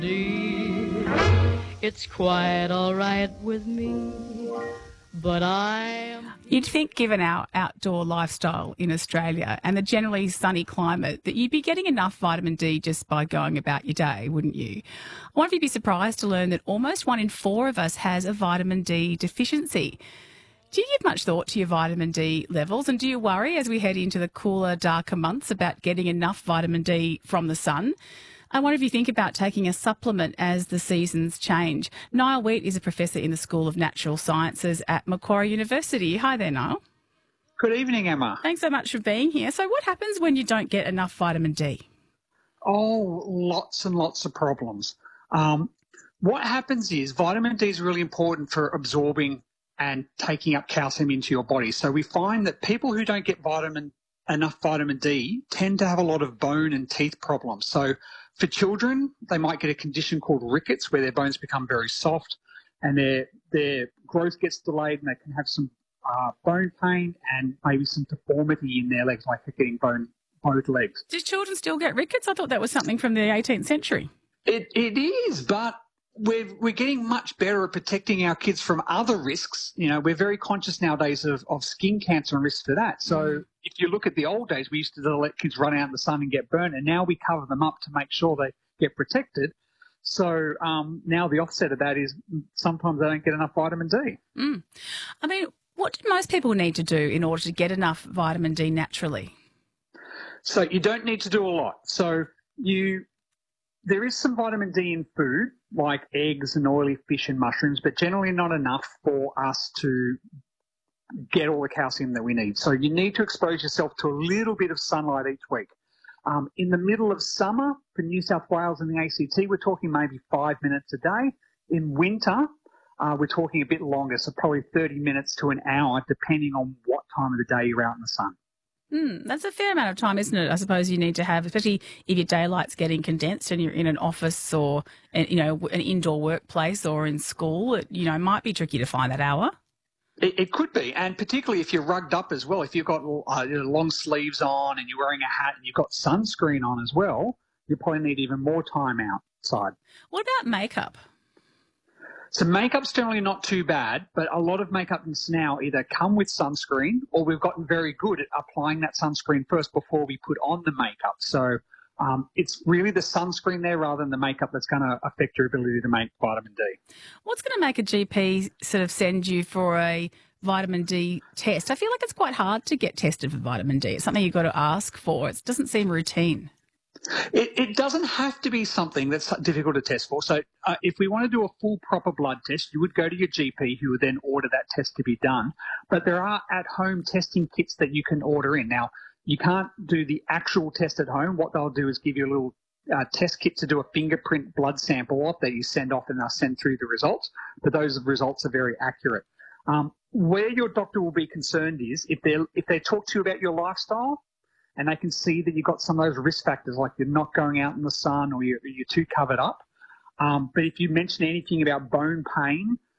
D. It's quite all right with me, but You'd think, given our outdoor lifestyle in Australia and the generally sunny climate, that you'd be getting enough vitamin D just by going about your day, wouldn't you? I wonder if you'd be surprised to learn that almost 1 in 4 of us has a vitamin D deficiency. Do you give much thought to your vitamin D levels, and do you worry as we head into the cooler, darker months about getting enough vitamin D from the sun? I wonder if you think about taking a supplement as the seasons change. Niall Wheat is a professor in the School of Natural Sciences at Macquarie University. Hi there, Niall. Good evening, Emma. Thanks so much for being here. So what happens when you don't get enough vitamin D? Oh, lots and lots of problems. What happens is vitamin D is really important for absorbing and taking up calcium into your body. So we find that people who don't get enough vitamin D tend to have a lot of bone and teeth problems. So for children, they might get a condition called rickets where their bones become very soft and their growth gets delayed, and they can have some bone pain and maybe some deformity in their legs, like they're getting bowed legs. Do children still get rickets? I thought that was something from the 18th century. It is, but we're getting much better at protecting our kids from other risks. You know, we're very conscious nowadays of skin cancer and risks for that. So if you look at the old days, we used to let kids run out in the sun and get burned, and now we cover them up to make sure they get protected. So now the offset of that is sometimes they don't get enough vitamin D. I mean, what do most people need to do in order to get enough vitamin D naturally? So you don't need to do a lot. So there is some vitamin D in food, like eggs and oily fish and mushrooms, but generally not enough for us to get all the calcium that we need. So you need to expose yourself to a little bit of sunlight each week. In the middle of summer, for New South Wales and the ACT, we're talking maybe 5 minutes a day. In winter, we're talking a bit longer, so probably 30 minutes to an hour, depending on what time of the day you're out in the sun. That's a fair amount of time, isn't it? I suppose you need to have, especially if your daylight's getting condensed and you're in an office or, an indoor workplace or in school. It, might be tricky to find that hour. It could be, and particularly if you're rugged up as well. If you've got long sleeves on and you're wearing a hat and you've got sunscreen on as well, you probably need even more time outside. What about makeup? So makeup's generally not too bad, but a lot of makeups now either come with sunscreen or we've gotten very good at applying that sunscreen first before we put on the makeup. So it's really the sunscreen there rather than the makeup that's going to affect your ability to make vitamin D. What's going to make a GP sort of send you for a vitamin D test? I feel like it's quite hard to get tested for vitamin D. It's something you've got to ask for. It doesn't seem routine. It doesn't have to be something that's difficult to test for. So if we want to do a full proper blood test, you would go to your GP who would then order that test to be done. But there are at-home testing kits that you can order in. Now, you can't do the actual test at home. What they'll do is give you a little test kit to do a fingerprint blood sample off that you send off and they'll send through the results. But those results are very accurate. Where your doctor will be concerned is if they talk to you about your lifestyle, and they can see that you've got some of those risk factors, like you're not going out in the sun or you're too covered up. But if you mention anything about bone pain